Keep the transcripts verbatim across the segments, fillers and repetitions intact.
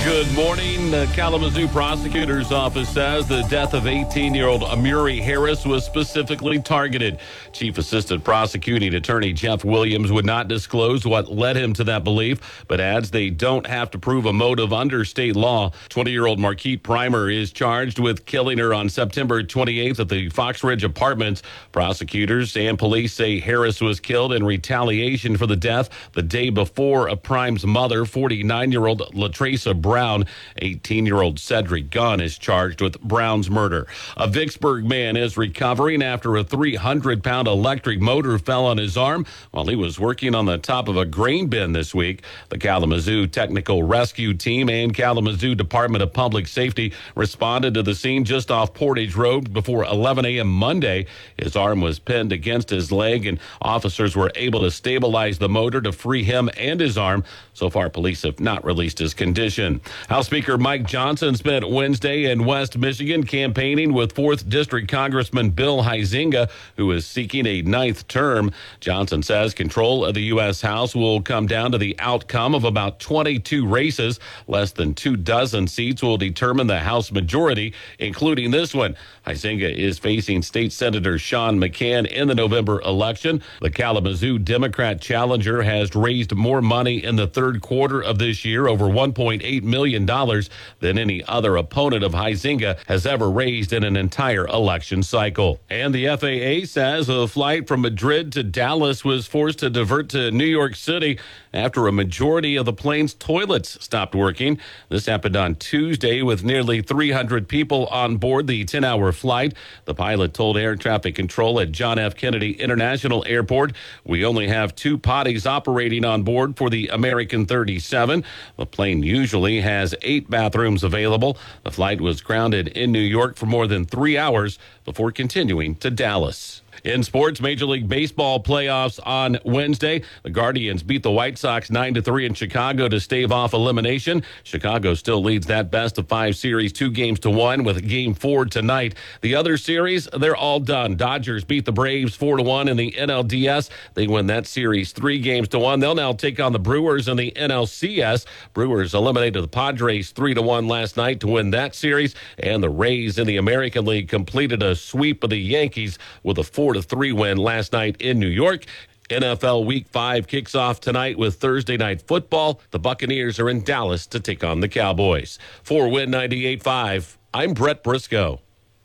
Good morning. The Kalamazoo Prosecutor's Office says the death of eighteen-year-old Amuri Harris was specifically targeted. Chief Assistant Prosecuting Attorney Jeff Williams would not disclose what led him to that belief, but adds they don't have to prove a motive under state law. twenty-year-old Marquette Primer is charged with killing her on September twenty-eighth at the Fox Ridge Apartments. Prosecutors and police say Harris was killed in retaliation for the death the day before of Prime's mother, forty-nine-year-old LaTresa Brown. eighteen-year-old Cedric Gunn is charged with Brown's murder. A Vicksburg man is recovering after a three hundred pound electric motor fell on his arm while he was working on the top of a grain bin this week. The Kalamazoo Technical Rescue Team and Kalamazoo Department of Public Safety responded to the scene just off Portage Road before eleven a.m. Monday. His arm was pinned against his leg, and officers were able to stabilize the motor to free him and his arm. So far, police have not released his condition. House Speaker Mike Johnson spent Wednesday in West Michigan campaigning with fourth District Congressman Bill Huizenga, who is seeking a ninth term. Johnson says control of the U S. House will come down to the outcome of about twenty-two races. Less than two dozen seats will determine the House majority, including this one. Huizenga is facing State Senator Sean McCann in the November election. The Kalamazoo Democrat challenger has raised more money in the third quarter of this year, over one point eight million dollars, than any other opponent of Huizenga has ever raised in an entire election cycle. And the F A A says a flight from Madrid to Dallas was forced to divert to New York City after a majority of the plane's toilets stopped working. This happened on Tuesday with nearly three hundred people on board the ten-hour flight. The pilot told air traffic control at John F. Kennedy International Airport, "We only have two potties operating on board for the American thirty-seven. The plane usually has eight bathrooms available." The flight was grounded in New York for more than three hours before continuing to Dallas. In sports, Major League Baseball playoffs on Wednesday. The Guardians beat the White Sox nine to three in Chicago to stave off elimination. Chicago still leads that best of five series two games to one with game four tonight. The other series, they're all done. Dodgers beat the Braves four to one in the N L D S. They win that series three games to one. They'll now take on the Brewers in the N L C S. Brewers eliminated the Padres three to one last night to win that series. And the Rays in the American League completed a sweep of the Yankees with a four to three win last night in New York. N F L Week five kicks off tonight with Thursday Night Football. The Buccaneers are in Dallas to take on the Cowboys. For Win ninety-eight point five, I'm Brett Briscoe.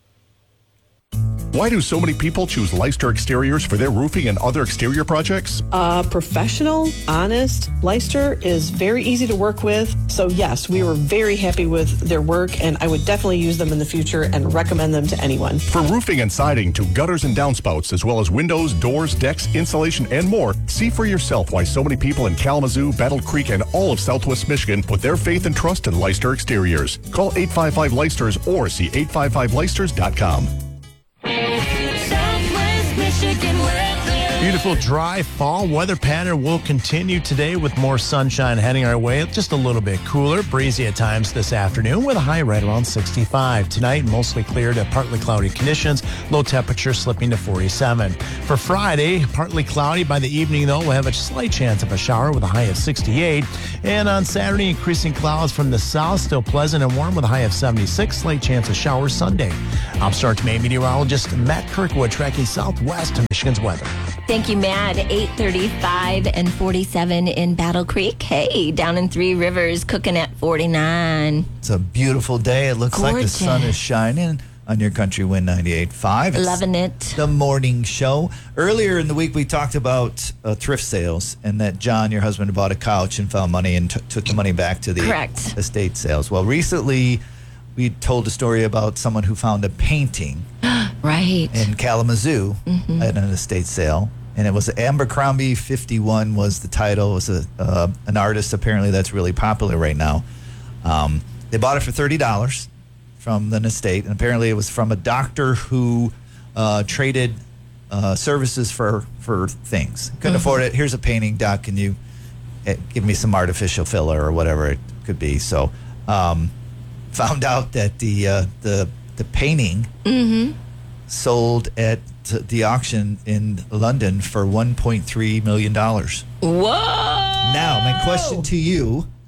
Why do so many people choose Leicester Exteriors for their roofing and other exterior projects? Uh, professional, honest. Leicester is very easy to work with. So yes, we were very happy with their work, and I would definitely use them in the future and recommend them to anyone. From roofing and siding to gutters and downspouts, as well as windows, doors, decks, insulation, and more, see for yourself why so many people in Kalamazoo, Battle Creek, and all of Southwest Michigan put their faith and trust in Leicester Exteriors. Call eight five five Leicesters or see eight five five Leicesters dot com. Beautiful, dry fall weather pattern will continue today with more sunshine heading our way. Just a little bit cooler, breezy at times this afternoon with a high right around sixty-five. Tonight, mostly clear to partly cloudy conditions. Low temperature slipping to forty-seven. For Friday, partly cloudy. By the evening, though, we'll have a slight chance of a shower with a high of sixty-eight. And on Saturday, increasing clouds from the south, still pleasant and warm with a high of seventy-six. Slight chance of showers Sunday. Upstart Maine meteorologist Matt Kirkwood tracking southwest of Michigan's weather. Thank you, Matt. eight thirty-five and forty-seven in Battle Creek. Hey, down in Three Rivers, cooking at forty-nine. It's a beautiful day. It looks Gorgeous. like the sun is shining on your Country Wind ninety-eight point five. It's Loving it. The morning show. Earlier in the week, we talked about uh, thrift sales and that John, your husband, bought a couch and found money and t- took the money back to the Correct. estate sales. Well, recently, we told a story about someone who found a painting Right. in Kalamazoo Mm-hmm. at an estate sale. And it was Abercrombie fifty-one was the title. It was a, uh, an artist apparently that's really popular right now. Um, they bought it for thirty dollars from an estate. And apparently it was from a doctor who uh, traded uh, services for, for things. Couldn't Mm-hmm. afford it. Here's a painting, Doc. Can you uh, give me some artificial filler or whatever it could be? So um, found out that the, uh, the, the painting Mm-hmm. sold at the auction in London for one point three million dollars. Whoa! Now, my question to you,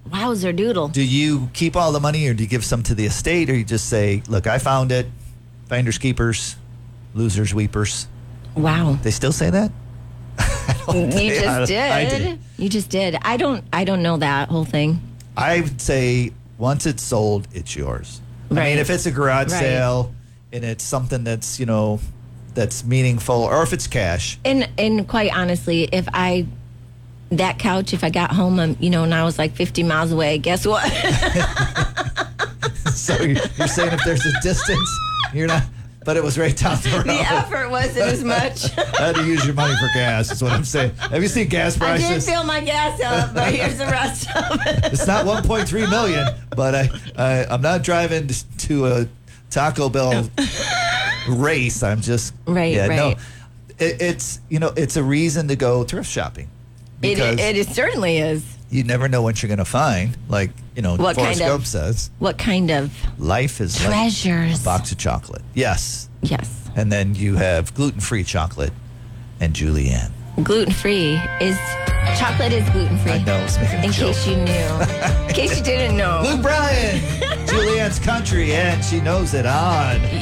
Wowzer doodle. Do you keep all the money or do you give some to the estate or you just say, look, I found it, finders keepers, losers weepers? Wow. They still say that? You think- I- just did. I did. You just did. I don't I don't know that whole thing. I would say once it's sold, it's yours. I Right. mean, if it's a garage Right. sale and it's something that's, you know, that's meaningful, or if it's cash. And and quite honestly, if I that couch, if I got home, um, you know, and I was like fifty miles away, guess what? So you're, you're saying if there's a distance, you're not, but it was right down the road. The effort wasn't as much. I had to use your money for gas, is what I'm saying. Have you seen gas I prices? did fill my gas up, but here's the rest of it. It's not one point three million, but I, I I'm not driving to a Taco Bell race. I'm just Right, yeah, no. right. It, it's you know it's a reason to go thrift shopping It, because it, it certainly is. you never know what you're going to find. Like you know, What Forrest kind of- Gump says, What kind of life is treasures? like a box of chocolate. Yes, Yes. and then you have gluten-free chocolate and Julianne. Gluten free is chocolate is gluten free. I know, I was making a In joke. case you knew. In case you didn't know. Luke Bryan, Julianne's country, and she knows it on